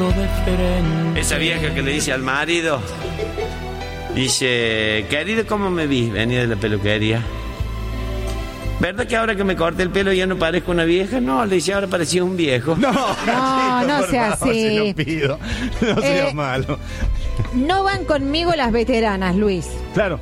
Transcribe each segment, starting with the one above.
Esa vieja que le dice al marido, dice, querido, ¿cómo me vi? Venía de la peluquería. ¿Verdad que ahora que me corté el pelo ya no parezco una vieja? No, le dice, ahora parecía un viejo. No sea favor, así. Se lo pido. No seas malo. No van conmigo las veteranas, Luis. Claro.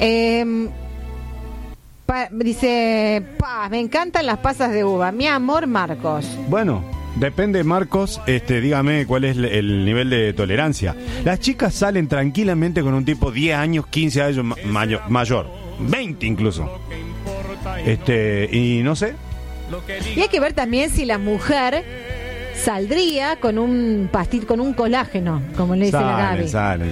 Dice, me encantan las pasas de uva. Mi amor, Marcos. Bueno, depende, Marcos, dígame cuál es el nivel de tolerancia. Las chicas salen tranquilamente con un tipo 10 años, 15 años mayor, 20 incluso. Y no sé. Y hay que ver también si la mujer saldría con un con un colágeno, como le dice la Gaby.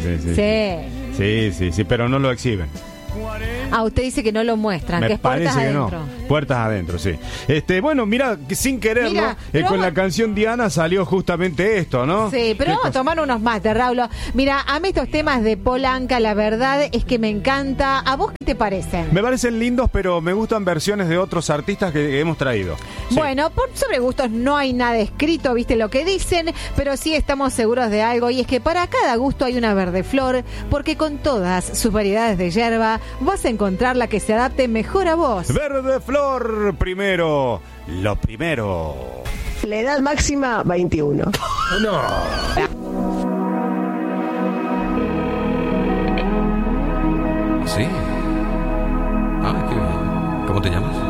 Sí, pero no lo exhiben. Usted dice que no lo muestran, Me que es puertas parece que adentro. no. Puertas adentro, sí. Bueno, mira, sin quererlo, Mira, con la canción Diana salió justamente esto, ¿no? Sí, pero vamos a tomar unos mates, Raúl. Mira, a mí estos temas de Paul Anka, la verdad es que me encanta. ¿A vos qué te parecen? Me parecen lindos, pero me gustan versiones de otros artistas que hemos traído. Sí. Bueno, sobre gustos no hay nada escrito, viste lo que dicen, pero sí estamos seguros de algo, y es que para cada gusto hay una verde flor, porque con todas sus variedades de yerba vas a encontrar la que se adapte mejor a vos. Verde flor primero, lo primero. La edad máxima, 21. No. ¿Sí? Qué bien. ¿Cómo te llamas?